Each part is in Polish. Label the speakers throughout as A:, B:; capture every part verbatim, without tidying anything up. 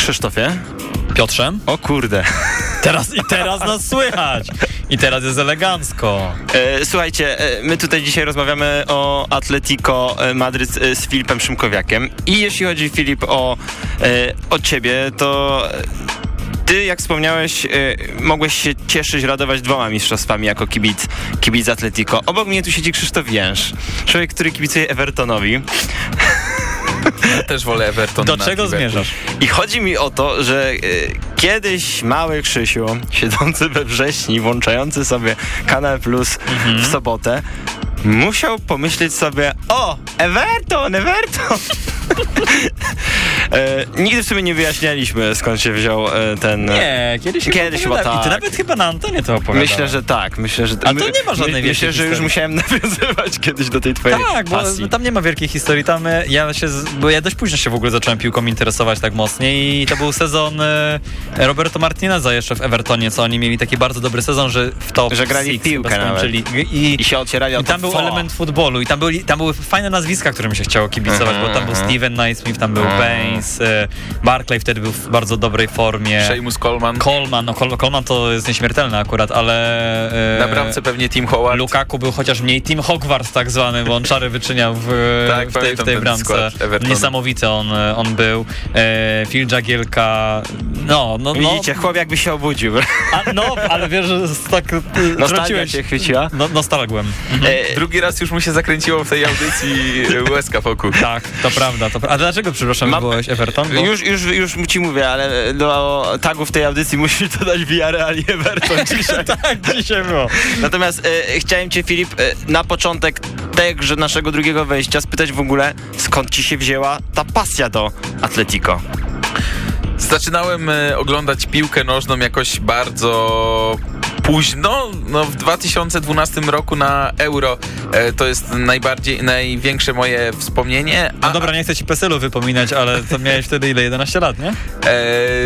A: Krzysztofie?
B: Piotrze?
A: O kurde.
B: Teraz i teraz nas słychać. I teraz jest elegancko.
A: E, słuchajcie, e, my tutaj dzisiaj rozmawiamy o Atletico Madryt e, z Filipem Szymkowiakiem. I jeśli chodzi, Filip, o, e, o ciebie, to ty, jak wspomniałeś, e, mogłeś się cieszyć, radować dwoma mistrzostwami jako kibic, kibic Atletico. Obok mnie tu siedzi Krzysztof Jęż, człowiek, który kibicuje Evertonowi.
C: Ja też wolę Everton.
B: Do czego zmierzasz?
A: I chodzi mi o to, że y, kiedyś mały Krzysiu, siedzący we wrześni, włączający sobie Kanal Plus mhm. w sobotę, musiał pomyśleć sobie: o, Everton, Everton! e, nigdy w sumie nie wyjaśnialiśmy, skąd się wziął e, ten...
B: Nie, kiedyś,
A: kiedyś chyba tak.
B: I ty nawet chyba na antenie to opowiadałeś.
A: Myślę, że tak. Myślę, że
B: A to nie ma żadnej
A: my,
B: wielkiej
A: Myślę, że już
B: historii.
A: musiałem nawiązywać kiedyś do tej twojej
B: Tak, bo
A: pasji.
B: tam nie ma wielkiej historii. Tam ja się, bo ja dość późno się w ogóle zacząłem piłką interesować tak mocniej i to był sezon e, Roberto Martineza jeszcze w Evertonie, co oni mieli taki bardzo dobry sezon, że w top
A: Że grali
B: six
A: w piłkę nawet.
B: I,
A: I się ocierali o
B: I tam
A: to
B: był
A: fo.
B: element futbolu i tam były, tam były fajne nazwiska, którym się chciało kibicować,
A: uh-huh,
B: bo tam był
A: uh-huh.
B: Steven Naismith, tam był uh-huh. Baines, e, Barclay wtedy był w bardzo dobrej formie.
C: Seamus Coleman.
B: Coleman, no Col- Coleman to jest nieśmiertelny akurat, ale... E,
C: Na bramce pewnie Tim Howard.
B: Lukaku był chociaż mniej Tim Hogwarts tak zwany, bo on czary wyczyniał w,
C: tak,
B: w, tej, w tej bramce. Niesamowity on, on był. E, Phil Jagielka, no, no, no.
A: Widzicie, chłop jakby się obudził.
B: A, no, ale wiesz, że tak
A: Nostalgia się chwyciła.
B: No, nostalgłem.
C: Mhm. E, Drugi raz już mu się zakręciło w tej audycji łezka wokół.
B: Tak, to prawda. To pra- A dlaczego, przepraszam, Mam... byłeś Everton? Bo...
A: Już, już, już ci mówię, ale do tagów tej audycji musisz dodać Villarreal i Everton dzisiaj.
B: Tak, dzisiaj było.
A: Natomiast e, chciałem cię, Filip, e, na początek także naszego drugiego wejścia spytać w ogóle, skąd ci się wzięła ta pasja do Atletico?
C: Zaczynałem e, oglądać piłkę nożną jakoś bardzo późno, no w dwa tysiące dwunastym roku na Euro. E, to jest najbardziej, największe moje wspomnienie.
B: A... No dobra, nie chcę ci PESEL-u wypominać, ale to miałeś wtedy ile? jedenaście lat, nie?
C: E,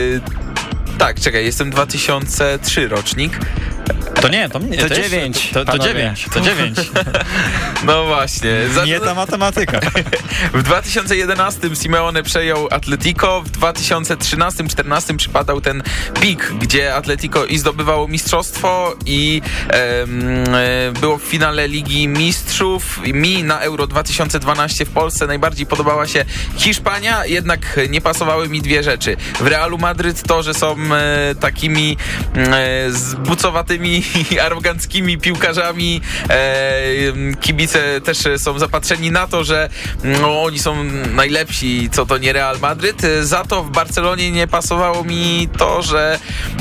C: tak, czekaj, jestem dwa tysiące trzeci rocznik.
B: To nie, to nie.
A: To,
B: to
A: dziewięć.
B: To, to dziewięć, to dziewięć.
C: No właśnie.
B: Za... Nie ta matematyka.
C: W dwa tysiące jedenastym Simeone przejął Atletico, w dwa tysiące trzynastym czternastym przypadał ten pik, gdzie Atletico i zdobywało mistrzostwo i em, było w finale Ligi Mistrzów. Mi na Euro dwa tysiące dwanaście w Polsce najbardziej podobała się Hiszpania, jednak nie pasowały mi dwie rzeczy. W Realu Madryt to, że są e, takimi e, zbucowatymi i aroganckimi piłkarzami. E, kibice też są zapatrzeni na to, że no, oni są najlepsi, co to nie Real Madryt. Za to w Barcelonie nie pasowało mi to, że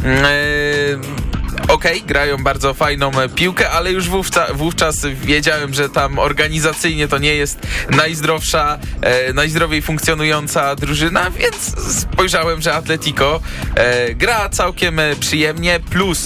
C: e, okej, okay, grają bardzo fajną piłkę, ale już wówczas, wówczas wiedziałem, że tam organizacyjnie to nie jest najzdrowsza, e, najzdrowiej funkcjonująca drużyna, więc spojrzałem, że Atletico e, gra całkiem przyjemnie, plus